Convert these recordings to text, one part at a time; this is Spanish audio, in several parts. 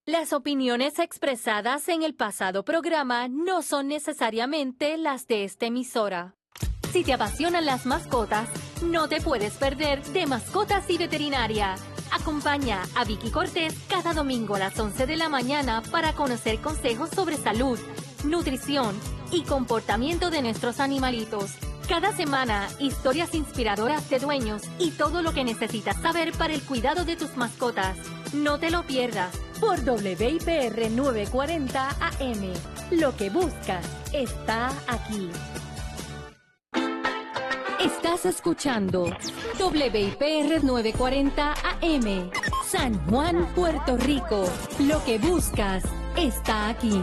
Las opiniones expresadas en el pasado programa no son necesariamente las de esta emisora. Si te apasionan las mascotas, no te puedes perder de Mascotas y Veterinaria. Acompaña a Vicky Cortés cada domingo a las 11 de la mañana para conocer consejos sobre salud, nutrición y comportamiento de nuestros animalitos. Cada semana, historias inspiradoras de dueños y todo lo que necesitas saber para el cuidado de tus mascotas. No te lo pierdas por WIPR 940 AM. Lo que buscas está aquí. Estás escuchando WIPR 940 AM, San Juan, Puerto Rico. Lo que buscas está aquí.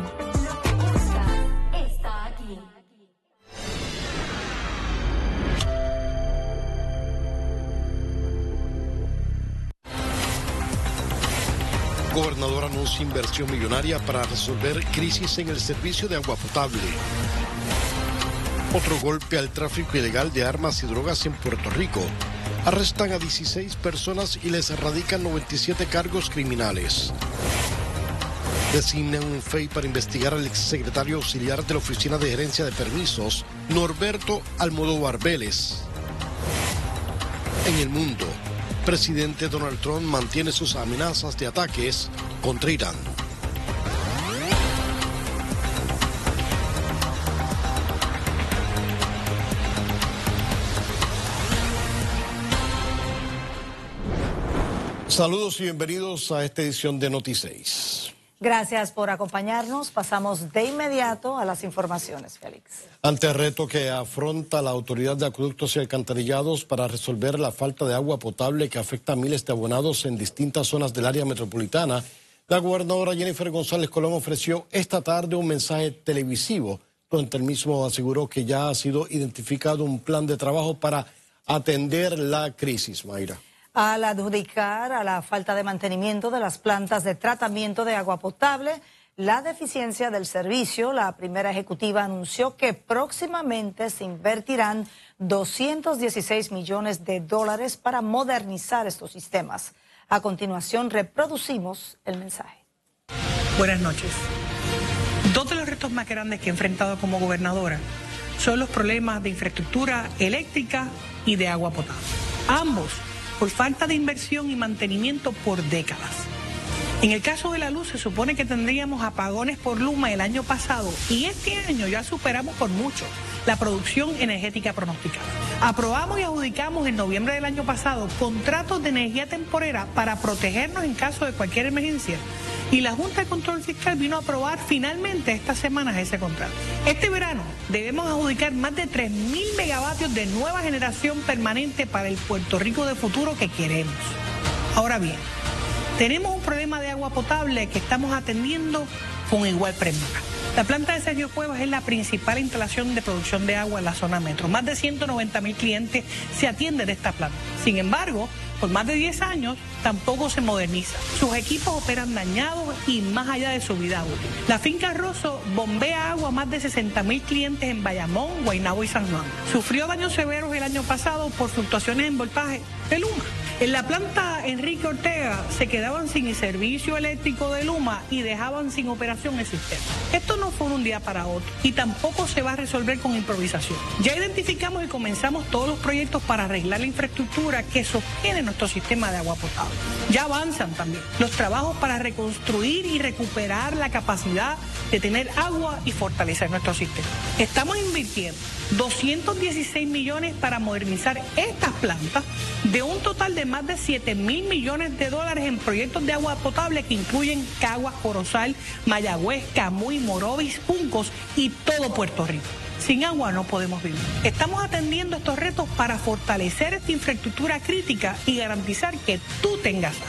Gobernador anuncia inversión millonaria para resolver crisis en el servicio de agua potable. Otro golpe al tráfico ilegal de armas y drogas en Puerto Rico. Arrestan a 16 personas y les erradican 97 cargos criminales. Designan un FEI para investigar al exsecretario auxiliar de la Oficina de Gerencia de Permisos, Norberto Almodóvar Vélez. En el mundo, presidente Donald Trump mantiene sus amenazas de ataques contra Irán. Saludos y bienvenidos a esta edición de Noti6. Gracias por acompañarnos. Pasamos de inmediato a las informaciones, Félix. Ante el reto que afronta la Autoridad de Acueductos y Alcantarillados para resolver la falta de agua potable que afecta a miles de abonados en distintas zonas del área metropolitana, la gobernadora Jennifer González Colón ofreció esta tarde un mensaje televisivo, donde el mismo aseguró que ya ha sido identificado un plan de trabajo para atender la crisis. Mayra. Al adjudicar a la falta de mantenimiento de las plantas de tratamiento de agua potable, la deficiencia del servicio, la primera ejecutiva anunció que próximamente se invertirán 216 millones de dólares para modernizar estos sistemas. A continuación, reproducimos el mensaje. Buenas noches. Dos de los retos más grandes que he enfrentado como gobernadora son los problemas de infraestructura eléctrica y de agua potable. Ambos por falta de inversión y mantenimiento por décadas. En el caso de la luz, se supone que tendríamos apagones por Luma el año pasado y este año ya superamos por mucho la producción energética pronosticada. Aprobamos y adjudicamos en noviembre del año pasado contratos de energía temporera para protegernos en caso de cualquier emergencia. Y la Junta de Control Fiscal vino a aprobar finalmente estas semanas ese contrato. Este verano debemos adjudicar más de 3.000 megavatios de nueva generación permanente para el Puerto Rico de futuro que queremos. Ahora bien, tenemos un problema de agua potable que estamos atendiendo con igual premura. La planta de Sergio Cuevas es la principal instalación de producción de agua en la zona metro. Más de 190.000 clientes se atienden de esta planta. Sin embargo, por más de 10 años tampoco se moderniza. Sus equipos operan dañados y más allá de su vida útil. La finca Rosso bombea agua a más de 60.000 clientes en Bayamón, Guaynabo y San Juan. Sufrió daños severos el año pasado por fluctuaciones en voltaje de Luma. En la planta Enrique Ortega se quedaban sin el servicio eléctrico de Luma y dejaban sin operación el sistema. Esto no fue de un día para otro y tampoco se va a resolver con improvisación. Ya identificamos y comenzamos todos los proyectos para arreglar la infraestructura que sostiene nuestro sistema de agua potable. Ya avanzan también los trabajos para reconstruir y recuperar la capacidad de tener agua y fortalecer nuestro sistema. Estamos invirtiendo 216 millones para modernizar estas plantas de un total de más de 7.000 millones de dólares en proyectos de agua potable que incluyen Caguas, Corozal, Mayagüez, Camuy, Morovis, Juncos y todo Puerto Rico. Sin agua no podemos vivir. Estamos atendiendo estos retos para fortalecer esta infraestructura crítica y garantizar que tú tengas agua.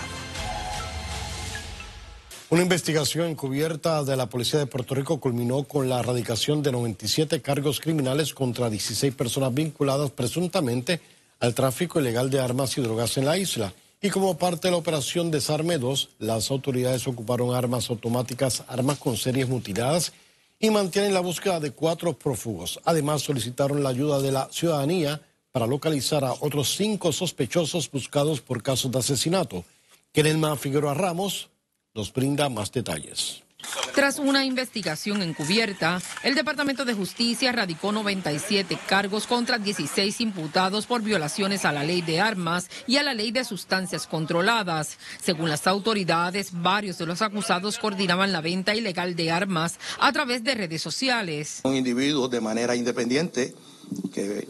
Una investigación encubierta de la Policía de Puerto Rico culminó con la erradicación de 97 cargos criminales contra 16 personas vinculadas presuntamente al tráfico ilegal de armas y drogas en la isla. Y como parte de la operación Desarme 2, las autoridades ocuparon armas automáticas, armas con series mutiladas y mantienen la búsqueda de 4 prófugos. Además, solicitaron la ayuda de la ciudadanía para localizar a otros 5 sospechosos buscados por casos de asesinato. Kenelma Figueroa Ramos nos brinda más detalles. Tras una investigación encubierta, el Departamento de Justicia radicó 97 cargos contra 16 imputados por violaciones a la ley de armas y a la ley de sustancias controladas. Según las autoridades, varios de los acusados coordinaban la venta ilegal de armas a través de redes sociales. Son individuos de manera independiente que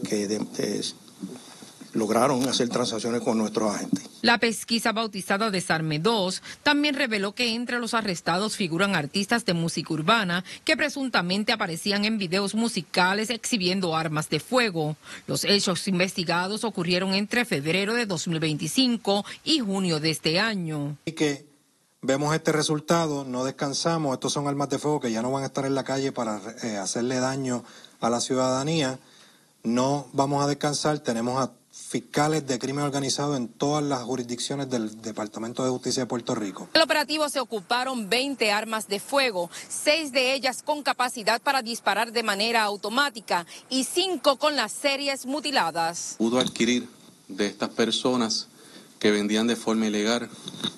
lograron hacer transacciones con nuestros agentes. La pesquisa bautizada Desarme 2 también reveló que entre los arrestados figuran artistas de música urbana que presuntamente aparecían en videos musicales exhibiendo armas de fuego. Los hechos investigados ocurrieron entre febrero de 2025 y junio de este año. Y que vemos este resultado, no descansamos, estos son armas de fuego que ya no van a estar en la calle para hacerle daño a la ciudadanía. No vamos a descansar, tenemos a fiscales de crimen organizado en todas las jurisdicciones del Departamento de Justicia de Puerto Rico. En el operativo se ocuparon 20 armas de fuego, 6 de ellas con capacidad para disparar de manera automática y 5 con las series mutiladas. Pudo adquirir de estas personas que vendían de forma ilegal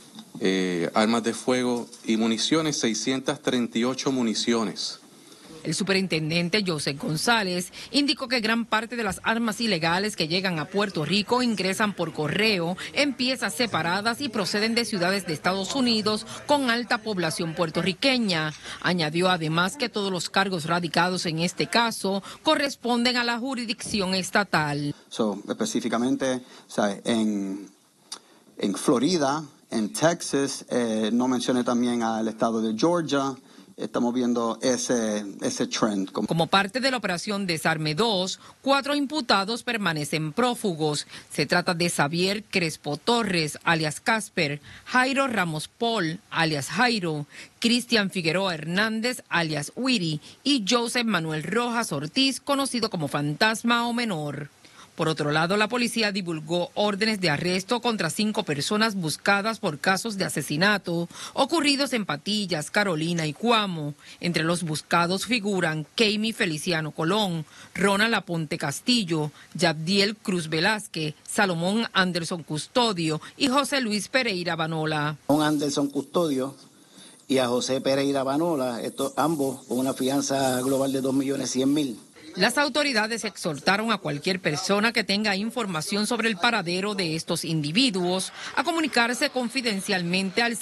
armas de fuego y municiones, 638 municiones. El superintendente Joseph González indicó que gran parte de las armas ilegales que llegan a Puerto Rico ingresan por correo en piezas separadas y proceden de ciudades de Estados Unidos con alta población puertorriqueña. Añadió además que todos los cargos radicados en este caso corresponden a la jurisdicción estatal. Específicamente, en Florida, en Texas, no mencioné también al estado de Georgia. Estamos viendo ese trend. Como parte de la operación Desarme 2, 4 imputados permanecen prófugos. Se trata de Xavier Crespo Torres, alias Casper, Jairo Ramos Paul, alias Jairo, Cristian Figueroa Hernández, alias Wiri, y Joseph Manuel Rojas Ortiz, conocido como Fantasma o Menor. Por otro lado, la policía divulgó órdenes de arresto contra 5 personas buscadas por casos de asesinato ocurridos en Patillas, Carolina y Cuamo. Entre los buscados figuran Keimi Feliciano Colón, Ronald Aponte Castillo, Yabdiel Cruz Velázquez, Salomón Anderson Custodio y José Luis Pereira Banola. A Anderson Custodio y a José Pereira Banola, ambos con una fianza global de 2.100.000. Las autoridades exhortaron a cualquier persona que tenga información sobre el paradero de estos individuos a comunicarse confidencialmente al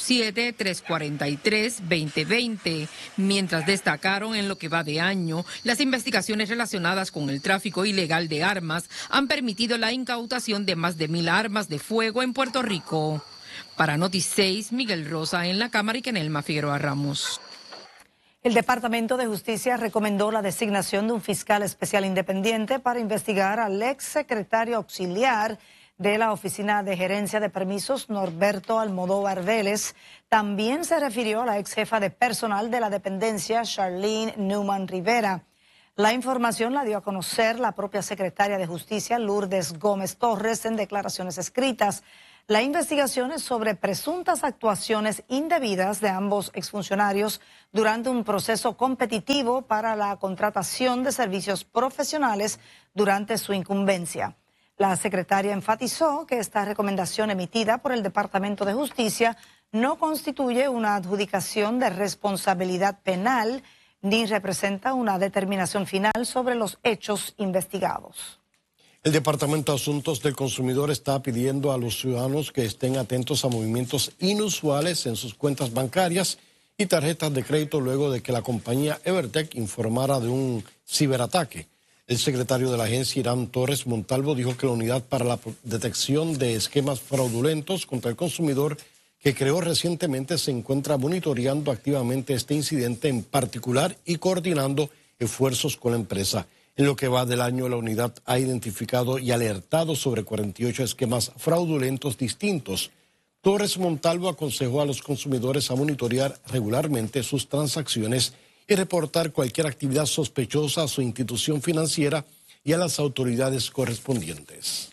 787-343-2020, mientras destacaron en lo que va de año, las investigaciones relacionadas con el tráfico ilegal de armas han permitido la incautación de más de 1,000 armas de fuego en Puerto Rico. Para Noti6, Miguel Rosa en la Cámara y Kenelma Figueroa Ramos. El Departamento de Justicia recomendó la designación de un fiscal especial independiente para investigar al ex secretario auxiliar de la Oficina de Gerencia de Permisos, Norberto Almodóvar Vélez. También se refirió a la ex jefa de personal de la dependencia, Charlene Newman Rivera. La información la dio a conocer la propia secretaria de Justicia, Lourdes Gómez Torres, en declaraciones escritas. La investigación es sobre presuntas actuaciones indebidas de ambos exfuncionarios durante un proceso competitivo para la contratación de servicios profesionales durante su incumbencia. La secretaria enfatizó que esta recomendación emitida por el Departamento de Justicia no constituye una adjudicación de responsabilidad penal ni representa una determinación final sobre los hechos investigados. El Departamento de Asuntos del Consumidor está pidiendo a los ciudadanos que estén atentos a movimientos inusuales en sus cuentas bancarias y tarjetas de crédito luego de que la compañía Evertec informara de un ciberataque. El secretario de la agencia, Irán Torres Montalvo, dijo que la unidad para la detección de esquemas fraudulentos contra el consumidor que creó recientemente se encuentra monitoreando activamente este incidente en particular y coordinando esfuerzos con la empresa. En lo que va del año, la unidad ha identificado y alertado sobre 48 esquemas fraudulentos distintos. Torres Montalvo aconsejó a los consumidores a monitorear regularmente sus transacciones y reportar cualquier actividad sospechosa a su institución financiera y a las autoridades correspondientes.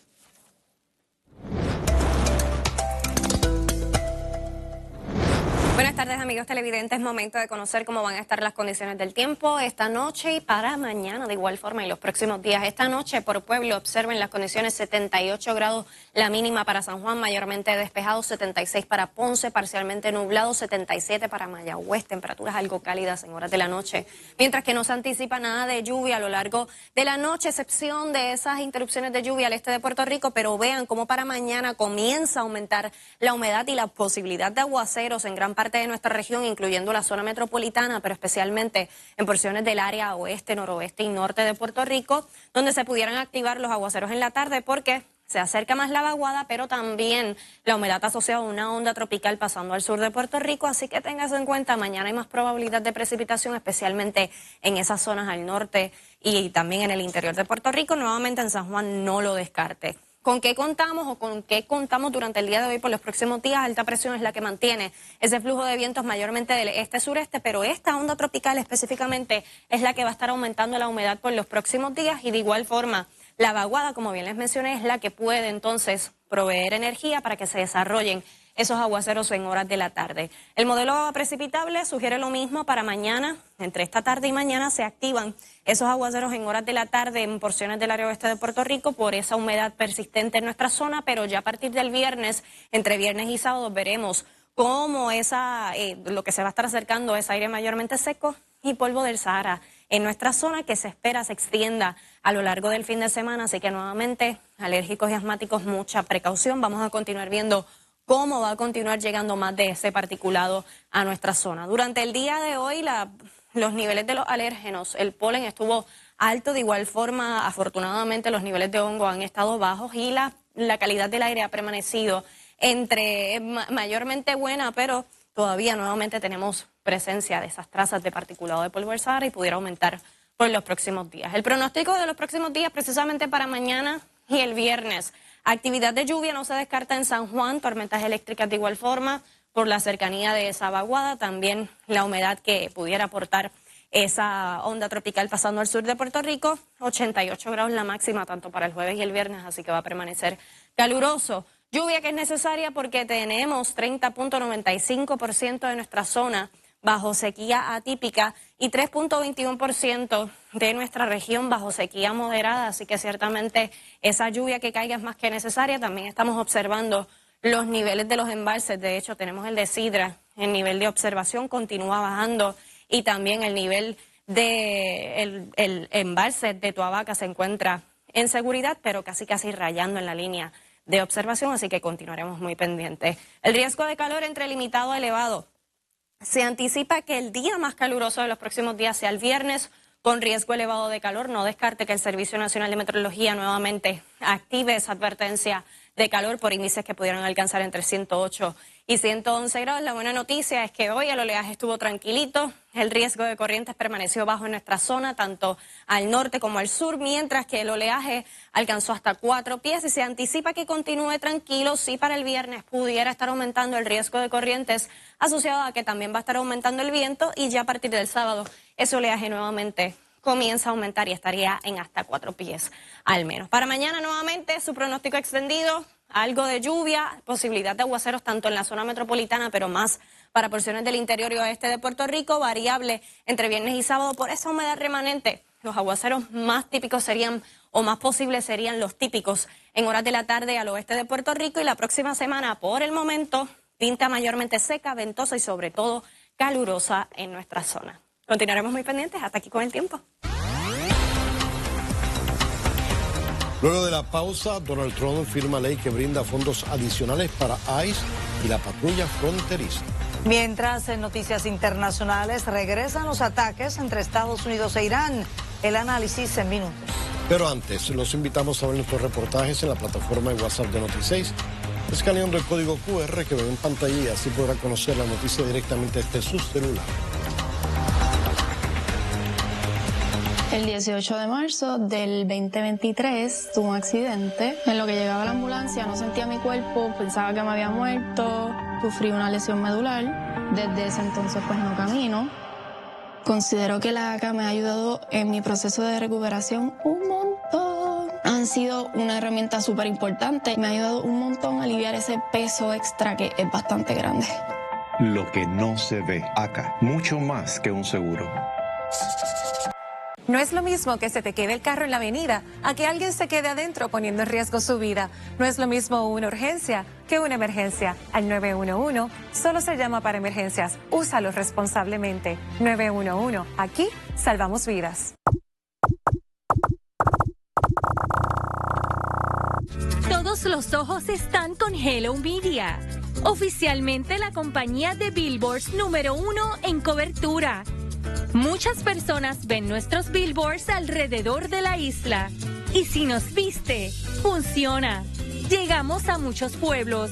Buenas tardes, amigos televidentes. Es momento de conocer cómo van a estar las condiciones del tiempo esta noche y para mañana de igual forma y los próximos días. Esta noche por Pueblo observen las condiciones 78 grados la mínima para San Juan, mayormente despejado, 76 para Ponce, parcialmente nublado, 77 para Mayagüez, temperaturas algo cálidas en horas de la noche. Mientras que no se anticipa nada de lluvia a lo largo de la noche, excepción de esas interrupciones de lluvia al este de Puerto Rico, pero vean cómo para mañana comienza a aumentar la humedad y la posibilidad de aguaceros en gran parte de nuestra región, incluyendo la zona metropolitana, pero especialmente en porciones del área oeste, noroeste y norte de Puerto Rico, donde se pudieran activar los aguaceros en la tarde porque se acerca más la vaguada, pero también la humedad asociada a una onda tropical pasando al sur de Puerto Rico, así que tengas en cuenta, mañana hay más probabilidad de precipitación, especialmente en esas zonas al norte y también en el interior de Puerto Rico. Nuevamente en San Juan no lo descarte. ¿Con qué contamos o con qué contamos durante el día de hoy por los próximos días? Alta presión es la que mantiene ese flujo de vientos mayormente del este-sureste, pero esta onda tropical específicamente es la que va a estar aumentando la humedad por los próximos días y de igual forma la vaguada, como bien les mencioné, es la que puede entonces proveer energía para que se desarrollen esos aguaceros en horas de la tarde. El modelo precipitable sugiere lo mismo para mañana. Entre esta tarde y mañana se activan esos aguaceros en horas de la tarde en porciones del área oeste de Puerto Rico por esa humedad persistente en nuestra zona, pero ya a partir del viernes, entre viernes y sábado, veremos cómo lo que se va a estar acercando es aire mayormente seco y polvo del Sahara en nuestra zona, que se espera se extienda a lo largo del fin de semana. Así que nuevamente, alérgicos y asmáticos, mucha precaución. Vamos a continuar viendo cómo va a continuar llegando más de ese particulado a nuestra zona. Durante el día de hoy, los niveles de los alérgenos, el polen estuvo alto, de igual forma, afortunadamente, los niveles de hongo han estado bajos y la calidad del aire ha permanecido mayormente buena, pero todavía nuevamente tenemos presencia de esas trazas de particulado de polvo del Sahara y pudiera aumentar por los próximos días. El pronóstico de los próximos días, precisamente para mañana y el viernes. Actividad de lluvia no se descarta en San Juan, tormentas eléctricas de igual forma por la cercanía de esa vaguada, también la humedad que pudiera aportar esa onda tropical pasando al sur de Puerto Rico, 88 grados la máxima tanto para el jueves y el viernes, así que va a permanecer caluroso. Lluvia que es necesaria porque tenemos 30.95% de nuestra zona bajo sequía atípica y 3.21% de nuestra región bajo sequía moderada, así que ciertamente esa lluvia que caiga es más que necesaria. También estamos observando los niveles de los embalses, de hecho tenemos el de Sidra, el nivel de observación continúa bajando y también el nivel de el embalse de Toabaca se encuentra en seguridad, pero casi rayando en la línea de observación, así que continuaremos muy pendientes. El riesgo de calor entre limitado a elevado. Se anticipa que el día más caluroso de los próximos días sea el viernes, con riesgo elevado de calor. No descarte que el Servicio Nacional de Meteorología nuevamente active esa advertencia de calor por índices que pudieran alcanzar entre 108 y 111 grados. La buena noticia es que hoy el oleaje estuvo tranquilito, el riesgo de corrientes permaneció bajo en nuestra zona, tanto al norte como al sur, mientras que el oleaje alcanzó hasta 4 pies y se anticipa que continúe tranquilo. Sí, para el viernes pudiera estar aumentando el riesgo de corrientes asociado a que también va a estar aumentando el viento y ya a partir del sábado ese oleaje nuevamente comienza a aumentar y estaría en hasta 4 pies al menos. Para mañana nuevamente su pronóstico extendido, algo de lluvia, posibilidad de aguaceros tanto en la zona metropolitana, pero más para porciones del interior y oeste de Puerto Rico, variable entre viernes y sábado por esa humedad remanente. Los aguaceros más típicos serían, o más posibles serían los típicos en horas de la tarde al oeste de Puerto Rico, y la próxima semana, por el momento, pinta mayormente seca, ventosa y sobre todo calurosa en nuestra zona. Continuaremos muy pendientes. Hasta aquí con el tiempo. Luego de la pausa, Donald Trump firma ley que brinda fondos adicionales para ICE y la patrulla fronteriza. Mientras, en noticias internacionales, regresan los ataques entre Estados Unidos e Irán. El análisis en minutos. Pero antes, los invitamos a ver nuestros reportajes en la plataforma de WhatsApp de Noti6, escaneando el código QR que ven en pantalla y así podrá conocer la noticia directamente desde su celular. El 18 de marzo del 2023 tuve un accidente. En lo que llegaba la ambulancia no sentía mi cuerpo, pensaba que me había muerto, sufrí una lesión medular. Desde ese entonces pues no camino. Considero que la ACA me ha ayudado en mi proceso de recuperación un montón. Han sido una herramienta súper importante. Me ha ayudado un montón a aliviar ese peso extra que es bastante grande. lo que no se ve. ACA, mucho más que un seguro. No es lo mismo que se te quede el carro en la avenida a que alguien se quede adentro poniendo en riesgo su vida. No es lo mismo una urgencia que una emergencia. Al 911 solo se llama para emergencias. Úsalo responsablemente. 911. Aquí salvamos vidas. Todos los ojos están con Hello Media, oficialmente la compañía de billboards número 1 en cobertura. Muchas personas ven nuestros billboards alrededor de la isla. Y si nos viste, funciona. Llegamos a muchos pueblos.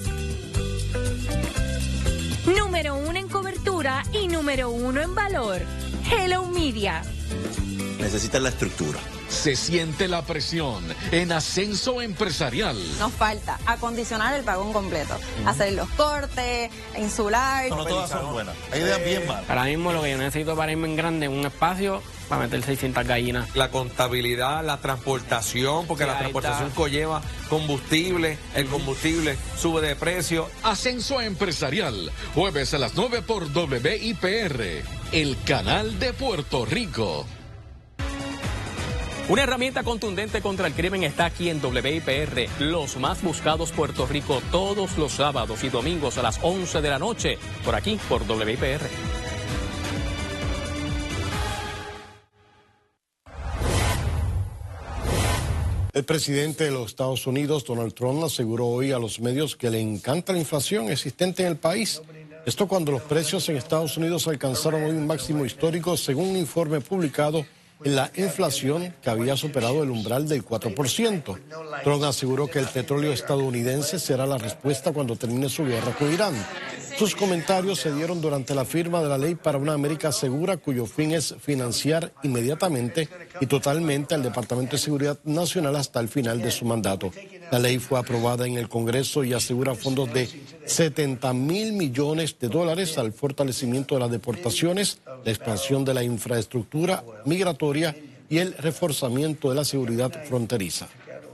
Número 1 en cobertura y número 1 en valor. Hello Media. Necesitas la estructura. Se siente la presión en Ascenso Empresarial. Nos falta acondicionar el vagón completo, hacer los cortes, insular. No todas son buenas. Hay ideas bien malas. Ahora mismo lo que yo necesito para irme en grande es un espacio para meter 600 gallinas. La contabilidad, la transportación, porque la transportación conlleva combustible, el combustible sube de precio. Ascenso Empresarial, jueves a las 9 por WIPR, el canal de Puerto Rico. Una herramienta contundente contra el crimen está aquí en WIPR. Los más buscados Puerto Rico todos los sábados y domingos a las 11 de la noche. Por aquí, por WIPR. El presidente de los Estados Unidos, Donald Trump, aseguró hoy a los medios que le encanta la inflación existente en el país. Esto cuando los precios en Estados Unidos alcanzaron hoy un máximo histórico, según un informe publicado en la inflación que había superado el umbral del 4%. Trump aseguró que el petróleo estadounidense será la respuesta cuando termine su guerra con Irán. Sus comentarios se dieron durante la firma de la ley para una América segura, cuyo fin es financiar inmediatamente y totalmente al Departamento de Seguridad Nacional hasta el final de su mandato. La ley fue aprobada en el Congreso y asegura fondos de $70.000 millones al fortalecimiento de las deportaciones, la expansión de la infraestructura migratoria y el reforzamiento de la seguridad fronteriza.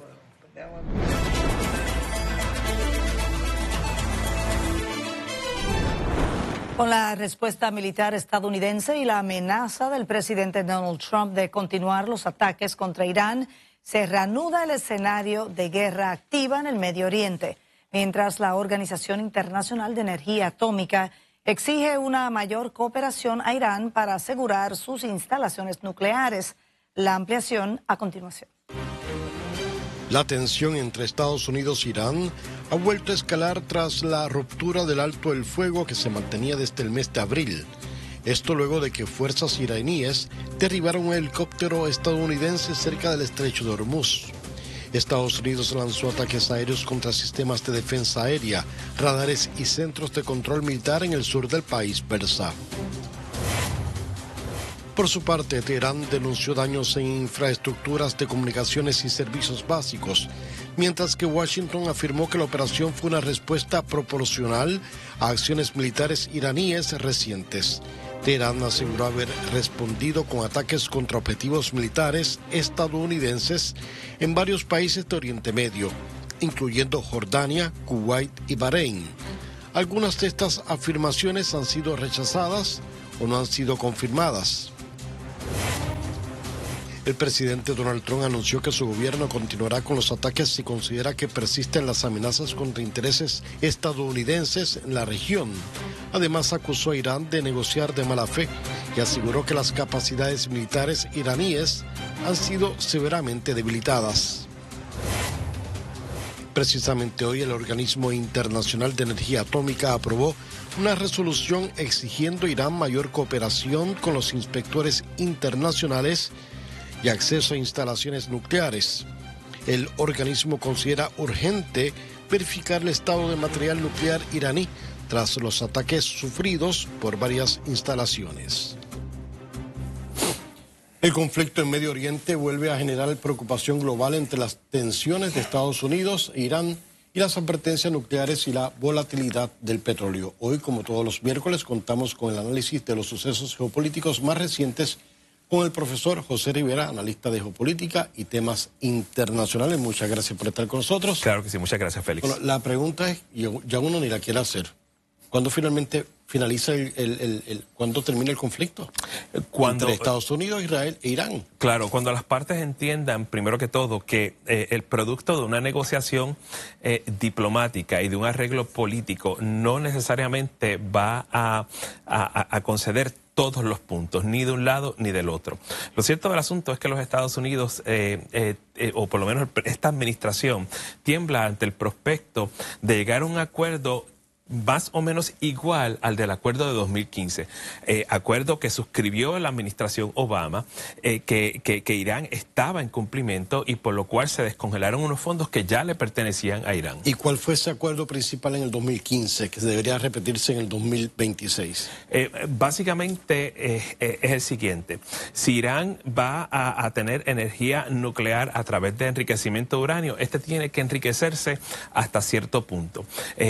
Con la respuesta militar estadounidense y la amenaza del presidente Donald Trump de continuar los ataques contra Irán, se reanuda el escenario de guerra activa en el Medio Oriente, mientras la Organización Internacional de Energía Atómica exige una mayor cooperación a Irán para asegurar sus instalaciones nucleares. La ampliación a continuación. La tensión entre Estados Unidos e Irán ha vuelto a escalar tras la ruptura del alto el fuego que se mantenía desde el mes de abril. Esto luego de que fuerzas iraníes derribaron un helicóptero estadounidense cerca del estrecho de Hormuz. Estados Unidos lanzó ataques aéreos contra sistemas de defensa aérea, radares y centros de control militar en el sur del país persa. Por su parte, Teherán denunció daños en infraestructuras de comunicaciones y servicios básicos, mientras que Washington afirmó que la operación fue una respuesta proporcional a acciones militares iraníes recientes. Teherán aseguró haber respondido con ataques contra objetivos militares estadounidenses en varios países de Oriente Medio, incluyendo Jordania, Kuwait y Bahrein. Algunas de estas afirmaciones han sido rechazadas o no han sido confirmadas. El presidente Donald Trump anunció que su gobierno continuará con los ataques si considera que persisten las amenazas contra intereses estadounidenses en la región. Además, acusó a Irán de negociar de mala fe y aseguró que las capacidades militares iraníes han sido severamente debilitadas. Precisamente hoy, el Organismo Internacional de Energía Atómica aprobó una resolución exigiendo a Irán mayor cooperación con los inspectores internacionales y acceso a instalaciones nucleares. El organismo considera urgente verificar el estado de material nuclear iraní tras los ataques sufridos por varias instalaciones. El conflicto en Medio Oriente vuelve a generar preocupación global entre las tensiones de Estados Unidos e Irán y las advertencias nucleares y la volatilidad del petróleo. Hoy, como todos los miércoles, contamos con el análisis de los sucesos geopolíticos más recientes con el profesor José Rivera, analista de geopolítica y temas internacionales. Muchas gracias por estar con nosotros. Claro que sí, muchas gracias, Félix. Bueno, la pregunta es, ya uno ni la quiere hacer, ¿cuándo finalmente finaliza cuándo termina el conflicto entre Estados Unidos, Israel e Irán. Claro, cuando las partes entiendan, primero que todo, que el producto de una negociación diplomática y de un arreglo político no necesariamente va a conceder todos los puntos, ni de un lado ni del otro. Lo cierto del asunto es que los Estados Unidos, o por lo menos esta administración, tiembla ante el prospecto de llegar a un acuerdo más o menos igual al del acuerdo de 2015, acuerdo que suscribió la administración Obama, que Irán estaba en cumplimiento y por lo cual se descongelaron unos fondos que ya le pertenecían a Irán. ¿Y cuál fue ese acuerdo principal en el 2015 que debería repetirse en el 2026? Básicamente es el siguiente: si Irán va a tener energía nuclear a través de enriquecimiento de uranio, este tiene que enriquecerse hasta cierto punto.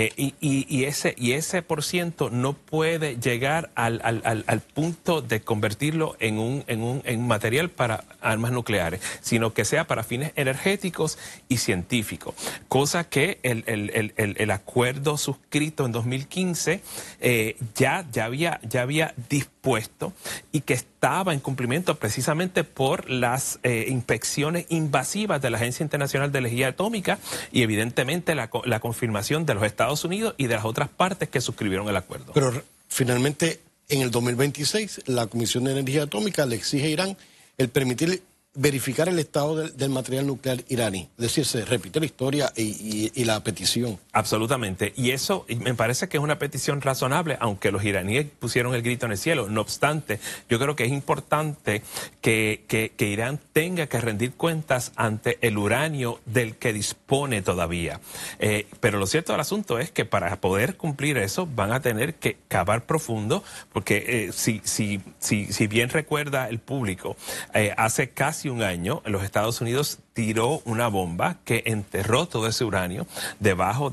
Y ese % no puede llegar al punto de convertirlo en material para armas nucleares, sino que sea para fines energéticos y científicos. Cosa que el acuerdo suscrito en 2015 ya había dispuesto y que estaba en cumplimiento precisamente por las inspecciones invasivas de la Agencia Internacional de Energía Atómica y evidentemente la confirmación de los Estados Unidos y de las otras partes que suscribieron el acuerdo. Pero finalmente en el 2026 la Comisión de Energía Atómica le exige a Irán el permitir verificar el estado del material nuclear iraní. Es decir, se repite la historia y la petición. Absolutamente. Y eso me parece que es una petición razonable, aunque los iraníes pusieron el grito en el cielo. No obstante, yo creo que es importante que Irán tenga que rendir cuentas ante el uranio del que dispone todavía. Pero lo cierto del asunto es que para poder cumplir eso van a tener que cavar profundo, porque si bien recuerda el público, hace casi un año los Estados Unidos tiró una bomba que enterró todo ese uranio debajo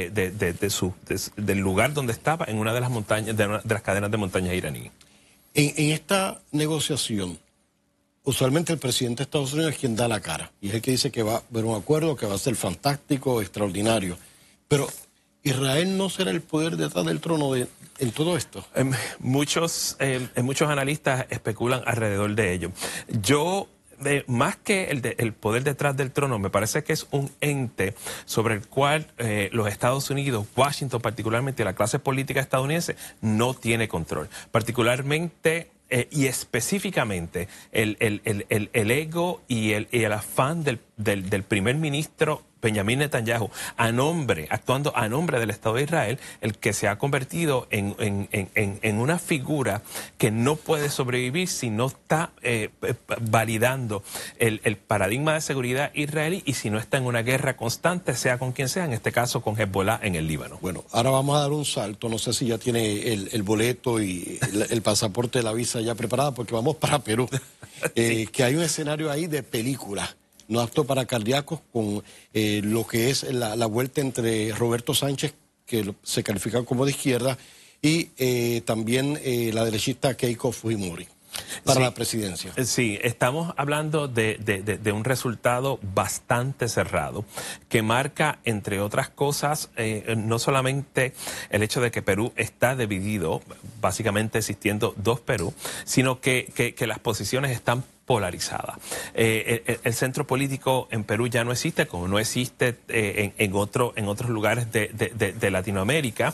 del lugar donde estaba, en una de las montañas, de las cadenas de montañas iraníes. En esta negociación, usualmente el presidente de Estados Unidos es quien da la cara y es el que dice que va a haber un acuerdo que va a ser fantástico, extraordinario. Pero ¿Israel no será el poder detrás del trono en todo esto? Muchos analistas especulan alrededor de ello. Yo, más que el poder detrás del trono, me parece que es un ente sobre el cual los Estados Unidos, Washington particularmente, la clase política estadounidense, no tiene control. Particularmente y específicamente el ego y el afán del primer ministro Benjamín Netanyahu, actuando a nombre del Estado de Israel, el que se ha convertido en una figura que no puede sobrevivir si no está validando el paradigma de seguridad israelí y si no está en una guerra constante, sea con quien sea, en este caso con Hezbollah en el Líbano. Bueno, ahora vamos a dar un salto, no sé si ya tiene el boleto y el pasaporte de la visa ya preparada, porque vamos para Perú, sí. Que hay un escenario ahí de película. No apto para cardíacos, con lo que es la vuelta entre Roberto Sánchez, que se califica como de izquierda, y también la derechista Keiko Fujimori para la presidencia. Sí, estamos hablando de un resultado bastante cerrado, que marca, entre otras cosas, no solamente el hecho de que Perú está dividido, básicamente existiendo dos Perú, sino que las posiciones están polarizada. El centro político en Perú ya no existe, como no existe en otros lugares de Latinoamérica.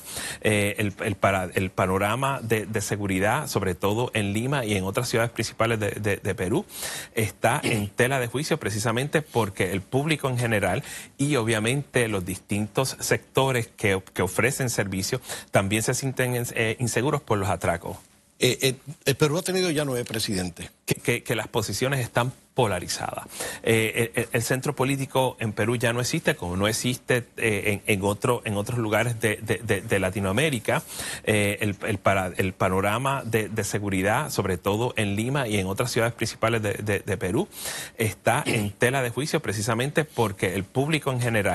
El panorama de seguridad, sobre todo en Lima y en otras ciudades principales de Perú, está en tela de juicio precisamente porque el público en general y obviamente los distintos sectores que ofrecen servicios también se sienten inseguros por los atracos. El Perú ha tenido ya 9 presidentes. Que las posiciones están polarizadas. El centro político en Perú ya no existe, como no existe en otros lugares de Latinoamérica. El panorama de seguridad, sobre todo en Lima y en otras ciudades principales de Perú, está en tela de juicio precisamente porque el público en general